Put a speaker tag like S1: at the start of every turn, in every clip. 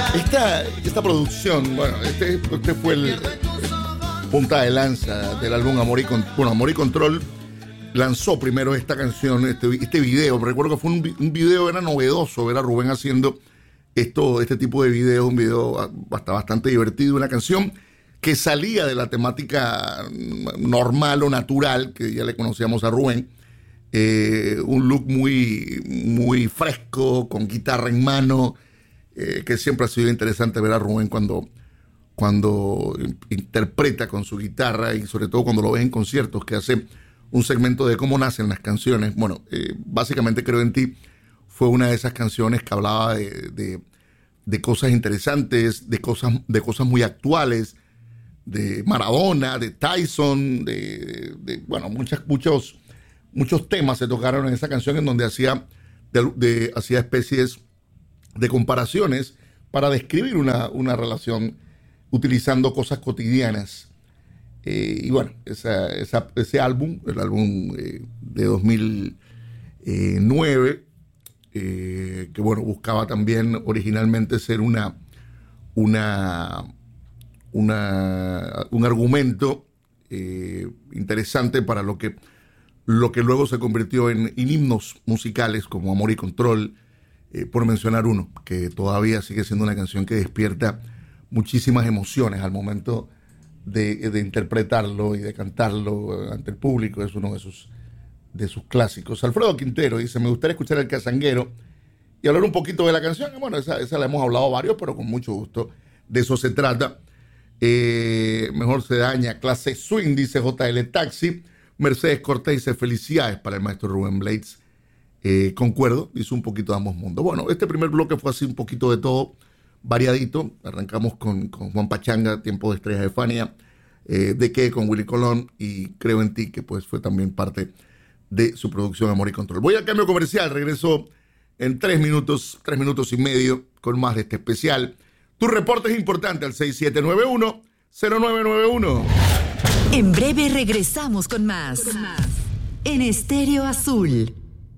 S1: Esta producción, bueno, este fue el punta de lanza del álbum Amor y Control. Lanzó primero esta canción, este video. Recuerdo que fue un video, era novedoso ver a Rubén haciendo este tipo de videos, un video bastante divertido, una canción que salía de la temática normal o natural que ya le conocíamos a Rubén. Un look muy fresco, con guitarra en mano, que siempre ha sido interesante ver a Rubén cuando interpreta con su guitarra, y sobre todo cuando lo ves en conciertos, que hace un segmento de cómo nacen las canciones. Bueno, básicamente Creo en Ti fue una de esas canciones que hablaba de cosas interesantes, de cosas muy actuales, de Maradona, de Tyson, bueno, muchos temas se tocaron en esa canción, en donde hacía especies de comparaciones para describir una relación utilizando cosas cotidianas. Y bueno, ese álbum, el álbum de 2009, que bueno, buscaba también originalmente ser un argumento interesante para lo que luego se convirtió en himnos musicales como Amor y Control, por mencionar uno, que todavía sigue siendo una canción que despierta muchísimas emociones al momento de interpretarlo y de cantarlo ante el público. Es uno de sus clásicos. Alfredo Quintero dice: me gustaría escuchar El Cazanguero y hablar un poquito de la canción. Bueno, esa la hemos hablado varios, pero con mucho gusto. De eso se trata. Mejor se daña clase swing, dice JL Taxi. Mercedes Cortés dice: felicidades para el maestro Rubén Blades. Concuerdo, hizo un poquito de ambos mundos. Bueno, este primer bloque fue así un poquito de todo, variadito. Arrancamos con Juan Pachanga, Tiempo de Estrellas de Fania, De Qué con Willy Colón, y Creo en Ti, que pues fue también parte de su producción Amor y Control. Voy al cambio comercial, regreso en 3 minutos y medio con más de este especial. Tu reporte es importante al 6791-0991.
S2: En breve regresamos con más. En Estéreo Azul.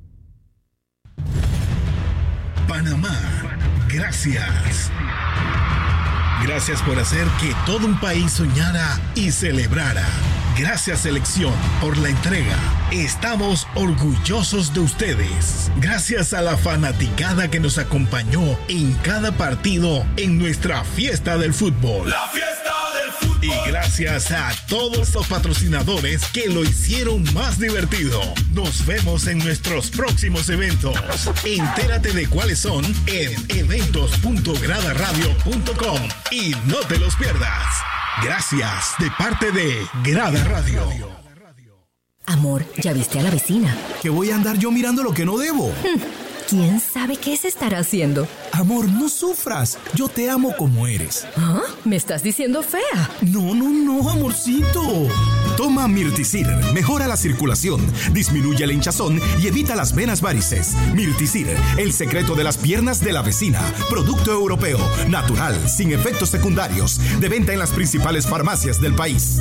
S3: Panamá, gracias. Gracias por hacer que todo un país soñara y celebrara. Gracias, selección, por la entrega. Estamos orgullosos de ustedes. Gracias a la fanaticada que nos acompañó en cada partido en nuestra fiesta del fútbol.
S4: La fiesta del fútbol.
S3: Y gracias a todos los patrocinadores que lo hicieron más divertido. Nos vemos en nuestros próximos eventos. Entérate de cuáles son en eventos.gradaradio.com y no te los pierdas. Gracias de parte de Grada Radio.
S2: Amor, ¿ya viste a la vecina?
S5: ¿Que voy a andar yo mirando lo que no debo?
S2: ¿Quién sabe qué se estará haciendo?
S5: Amor, no sufras. Yo te amo como eres.
S2: ¿Ah? ¿Me estás diciendo fea?
S5: No, amorcito.
S6: Toma Mirticir. Mejora la circulación, disminuye el hinchazón y evita las venas varices. Mirticir, el secreto de las piernas de la vecina. Producto europeo, natural, sin efectos secundarios. De venta en las principales farmacias del país.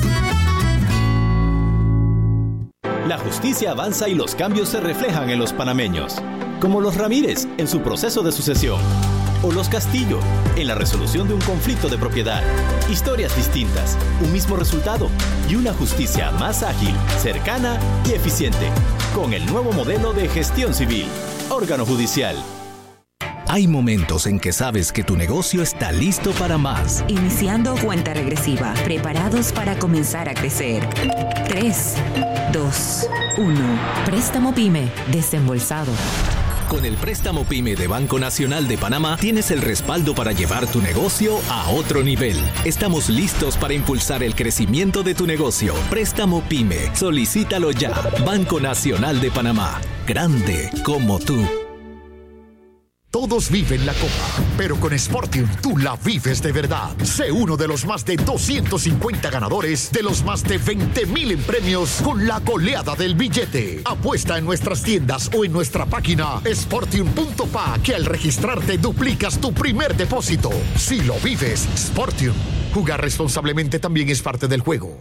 S7: La justicia avanza y los cambios se reflejan en los panameños. Como los Ramírez en su proceso de sucesión. O los Castillo en la resolución de un conflicto de propiedad. Historias distintas, un mismo resultado y una justicia más ágil, cercana y eficiente. Con el nuevo modelo de gestión civil. Órgano judicial.
S8: Hay momentos en que sabes que tu negocio está listo para más.
S9: Iniciando cuenta regresiva, preparados para comenzar a crecer. 3, 2, 1. Préstamo PYME, desembolsado.
S8: Con el préstamo PYME de Banco Nacional de Panamá tienes el respaldo para llevar tu negocio a otro nivel. Estamos listos para impulsar el crecimiento de tu negocio. Préstamo PYME. Solicítalo ya. Banco Nacional de Panamá. Grande como tú.
S10: Todos viven la copa, pero con Sportium tú la vives de verdad. Sé uno de los más de 250 ganadores de los más de 20,000 en premios con la goleada del billete. Apuesta en nuestras tiendas o en nuestra página sportium.pa, que al registrarte duplicas tu primer depósito. Si lo vives, Sportium. Jugar responsablemente también es parte del juego.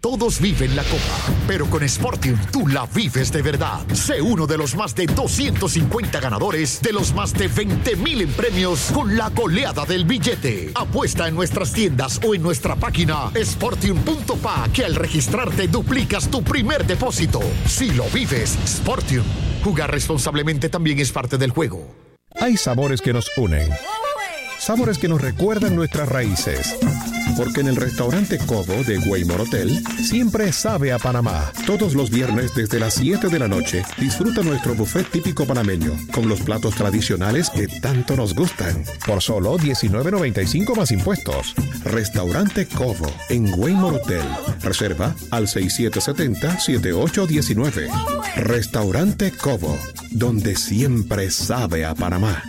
S10: todos viven la copa, pero con Sportium tú la vives de verdad. Sé uno de los más de 250 ganadores de los más de 20,000 en premios con la goleada del billete. Apuesta en nuestras tiendas o en nuestra página sportium.pa, que al registrarte duplicas tu primer depósito. Si lo vives, Sportium. Jugar responsablemente también es parte del juego.
S4: Hay sabores que nos unen, sabores que nos recuerdan nuestras raíces. Porque en el restaurante Cobo de Waymore Hotel siempre sabe a Panamá. Todos los viernes desde las 7 de la noche disfruta nuestro buffet típico panameño con los platos tradicionales que tanto nos gustan. Por solo $19.95 más impuestos. Restaurante Cobo en Waymore Hotel. Reserva al 6770-7819. Restaurante Cobo, donde siempre sabe a Panamá.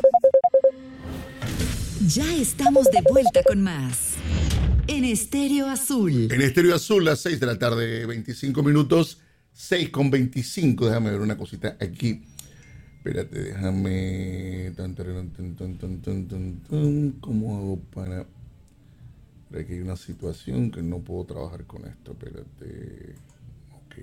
S2: Ya estamos de vuelta con más. En Estéreo Azul.
S1: En Estéreo Azul, las 6 de la tarde, 25 minutos. 6:25. Déjame ver una cosita aquí. Espérate, déjame. ¿Cómo hago para.? Aquí hay una situación que no puedo trabajar con esto. Espérate. Ok.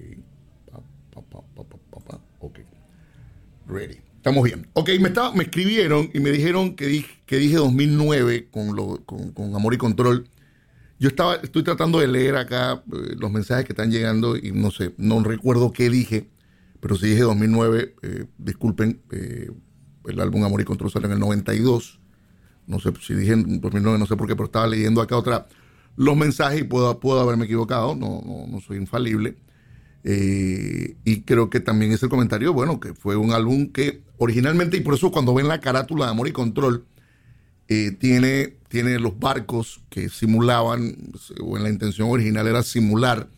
S1: Ok. Ready. Estamos bien. Ok, me escribieron y me dijeron que dije 2009 con Amor y Control. Estoy tratando de leer acá los mensajes que están llegando y no sé, no recuerdo qué dije, pero si dije 2009, disculpen, el álbum Amor y Control salió en el 92. No sé si dije 2009, no sé por qué, pero estaba leyendo acá los mensajes y puedo haberme equivocado, no soy infalible. Y creo que también es el comentario, bueno, que fue un álbum que originalmente, y por eso cuando ven la carátula de Amor y Control, tiene los barcos que simulaban, o en la intención original era simular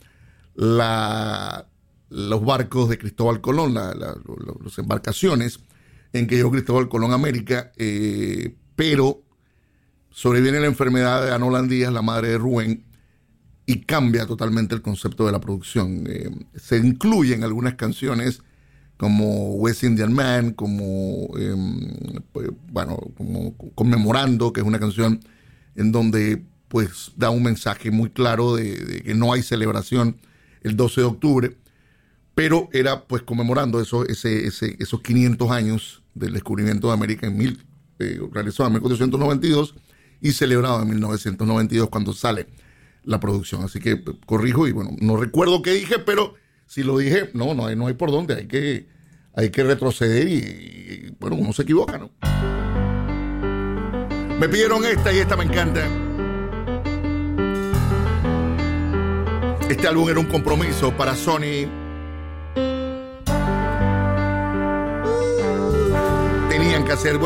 S1: los barcos de Cristóbal Colón, las embarcaciones en que llegó Cristóbal Colón a América, pero sobreviene la enfermedad de Ana Holandías, la madre de Rubén, y cambia totalmente el concepto de la producción. Se incluyen algunas canciones como West Indian Man, como Conmemorando, que es una canción en donde pues da un mensaje muy claro de que no hay celebración el 12 de octubre, pero era pues conmemorando esos 500 años del descubrimiento de América realizado en 1492 y celebrado en 1992 cuando sale la producción. Así que corrijo y bueno, no recuerdo qué dije, pero si lo dije, no hay por dónde, hay que retroceder y bueno, uno se equivoca, ¿no? Me pidieron esta y esta me encanta. Este álbum era un compromiso para Sony. Tenían que hacer,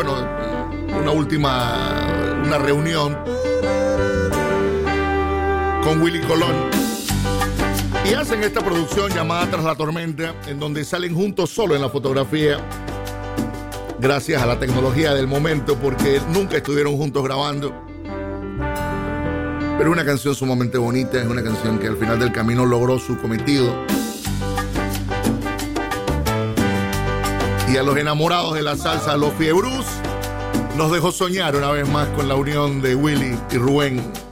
S1: una reunión con Willy Colón y hacen esta producción llamada Tras la Tormenta, en donde salen juntos solo en la fotografía gracias a la tecnología del momento, porque nunca estuvieron juntos grabando, pero es una canción sumamente bonita, es una canción que al final del camino logró su cometido. Y a los enamorados de la salsa, a los fiebrús, nos dejó soñar una vez más con la unión de Willy y Rubén.